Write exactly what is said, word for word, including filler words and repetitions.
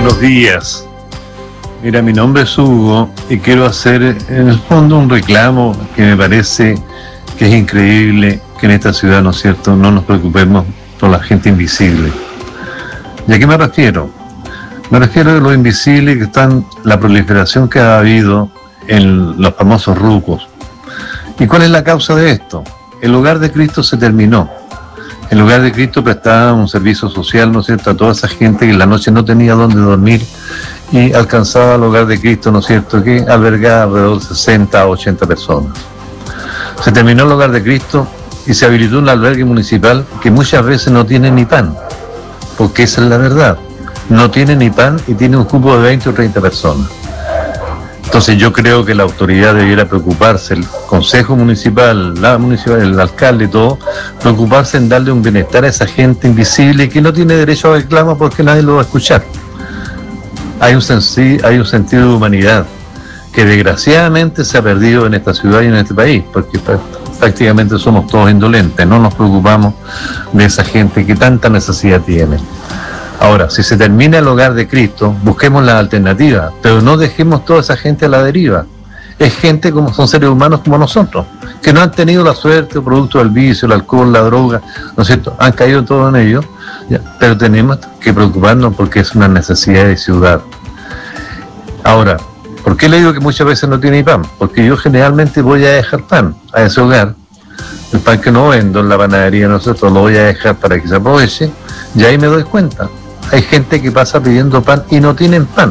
Buenos días. Mira, mi nombre es Hugo y quiero hacer en el fondo un reclamo que me parece que es increíble que en esta ciudad, ¿no es cierto?, no nos preocupemos por la gente invisible. ¿Y a qué me refiero? Me refiero a lo invisible que están, la proliferación que ha habido en los famosos rucos. ¿Y cuál es la causa de esto? El hogar de Cristo se terminó. El hogar de Cristo prestaba un servicio social, ¿no es cierto?, a toda esa gente que en la noche no tenía dónde dormir y alcanzaba el hogar de Cristo, ¿no es cierto?, que albergaba alrededor de sesenta a ochenta personas. Se terminó el hogar de Cristo y se habilitó un albergue municipal que muchas veces no tiene ni pan, porque esa es la verdad. No tiene ni pan y tiene un cupo de veinte o treinta personas. Entonces yo creo que la autoridad debiera preocuparse, el consejo municipal, la municipal, el alcalde y todo, preocuparse en darle un bienestar a esa gente invisible que no tiene derecho a reclamo porque nadie lo va a escuchar. Hay un, sensi- hay un sentido de humanidad que desgraciadamente se ha perdido en esta ciudad y en este país, porque prácticamente somos todos indolentes, no nos preocupamos de esa gente que tanta necesidad tiene. Ahora, si se termina el hogar de Cristo, busquemos la alternativa, pero no dejemos toda esa gente a la deriva. Es gente como son seres humanos como nosotros, que no han tenido la suerte, producto del vicio, el alcohol, la droga, ¿no es cierto? Han caído todo en ello, ya, pero tenemos que preocuparnos porque es una necesidad de ciudad. Ahora, ¿por qué le digo que muchas veces no tiene pan? Porque yo generalmente voy a dejar pan a ese hogar. El pan que no vendo en la panadería, nosotros lo voy a dejar para que se aproveche, y ahí me doy cuenta. Hay gente que pasa pidiendo pan y no tienen pan.